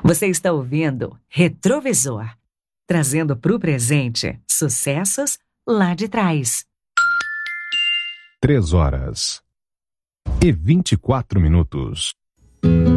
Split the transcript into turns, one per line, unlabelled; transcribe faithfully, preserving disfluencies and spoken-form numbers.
Você está ouvindo Retrovisor, trazendo para o presente sucessos lá de trás.
Três horas e vinte e quatro minutos.